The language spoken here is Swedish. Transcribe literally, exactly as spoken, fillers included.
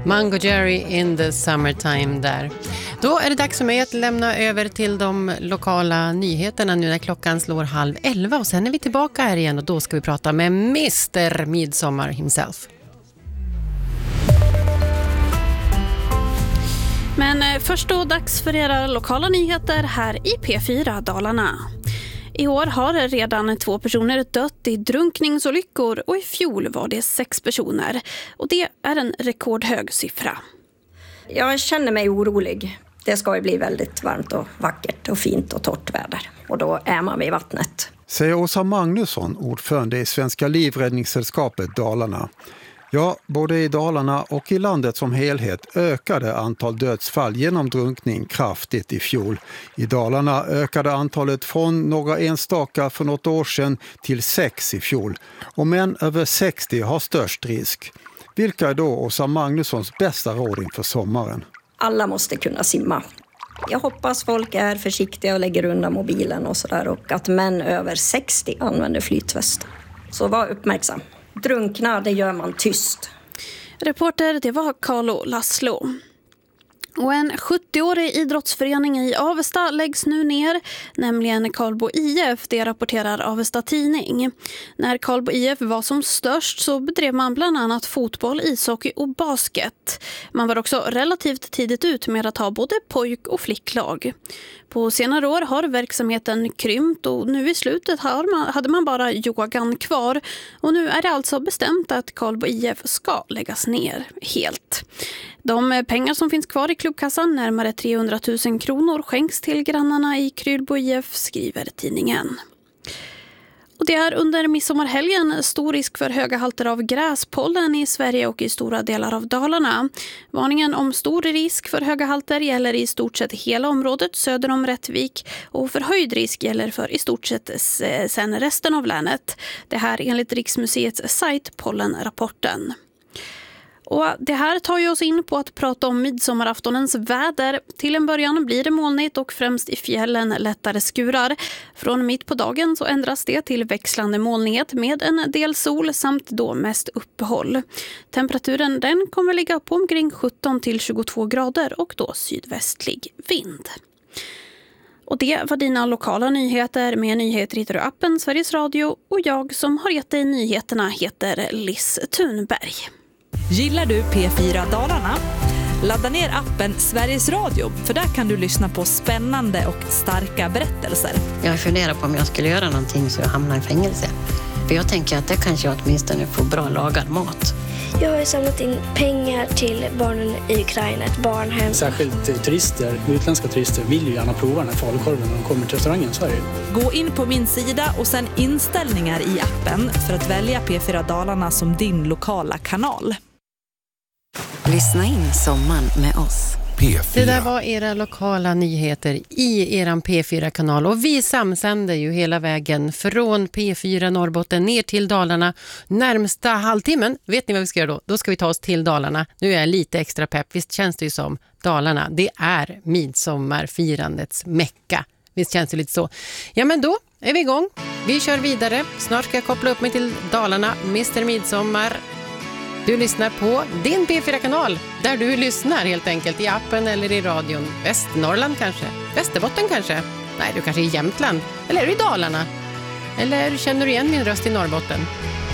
Mango Jerry in the summertime där. Då är det dags för mig att lämna över till de lokala nyheterna nu när klockan slår halv elva. Och sen är vi tillbaka här igen och då ska vi prata med mister Midsommar himself. Men först då dags för era lokala nyheter här i P fyra Dalarna. I år har redan två personer dött i drunkningsolyckor och i fjol var det sex personer. Och det är en rekordhög siffra. Jag känner mig orolig. Det ska ju bli väldigt varmt och vackert och fint och torrt väder. Och då är man vid vattnet. Säger Åsa Magnusson, ordförande i Svenska livräddningssällskapet Dalarna. Ja, både i Dalarna och i landet som helhet ökade antal dödsfall genom drunkning kraftigt i fjol. I Dalarna ökade antalet från några enstaka för något år sedan till sex i fjol. Och män över sextio har störst risk. Vilka är då Åsa Magnussons bästa råd inför sommaren? Alla måste kunna simma. Jag hoppas folk är försiktiga och lägger undan mobilen och sådär. Och att män över sextio använder flytväst. Så var uppmärksam. Drunkna, det gör man tyst. Reporter, det var Carlo Laszlo. Och en sjuttioårig idrottsförening i Avesta läggs nu ner, nämligen Karlbo I F, det rapporterar Avesta Tidning. När Karlbo I F var som störst så bedrev man bland annat fotboll, ishockey och basket. Man var också relativt tidigt ut med att ha både pojk- och flicklag. På senare år har verksamheten krympt och nu i slutet har man, hade man bara yogan kvar. Och nu är det alltså bestämt att Karlbo I F ska läggas ner helt. De pengar som finns kvar i klubbkassan, närmare trehundratusen kronor, skänks till grannarna i Krylbo I F, skriver tidningen. Och det är under midsommarhelgen stor risk för höga halter av gräspollen i Sverige och i stora delar av Dalarna. Varningen om stor risk för höga halter gäller i stort sett hela området söder om Rättvik och förhöjd risk gäller för i stort sett sen resten av länet. Det här enligt Riksmuseets sajt Pollenrapporten. Och det här tar ju oss in på att prata om midsommaraftonens väder. Till en början blir det molnigt och främst i fjällen lättare skurar. Från mitt på dagen så ändras det till växlande molnighet med en del sol samt då mest uppehåll. Temperaturen den kommer ligga på omkring sjutton till tjugotvå grader och då sydvästlig vind. Och det var dina lokala nyheter. Med nyheter hittar du appen Sveriges Radio och jag som har gett dig nyheterna heter Liss Thunberg. Gillar du P fyra Dalarna? Ladda ner appen Sveriges Radio för där kan du lyssna på spännande och starka berättelser. Jag funderar på om jag skulle göra någonting så jag hamnar i fängelse. För jag tänker att det kanske jag åtminstone får bra lagad mat. Jag har samlat in pengar till barnen i Ukraina, ett barnhem. Särskilt turister, utländska turister vill ju gärna prova den här falukorven när de kommer till restaurangen i Sverige. Gå in på min sida och sen inställningar i appen för att välja P fyra Dalarna som din lokala kanal. Lyssna in sommaren med oss. P fyra. Det där var era lokala nyheter i eran P fyra-kanal och vi samsänder ju hela vägen från P fyra Norrbotten ner till Dalarna. Närmsta halvtimmen, vet ni vad vi ska göra då? Då ska vi ta oss till Dalarna. Nu är jag lite extra pepp, visst känns det ju som Dalarna. Det är midsommarfirandets mecka. Visst känns det lite så. Ja men då är vi igång. Vi kör vidare. Snart ska jag koppla upp mig till Dalarna. mister Midsommar. Du lyssnar på din P fyra-kanal där du lyssnar helt enkelt i appen eller i radion. Västernorrland kanske, Västerbotten kanske, nej du kanske är i Jämtland eller är du i Dalarna eller känner du igen min röst i Norrbotten?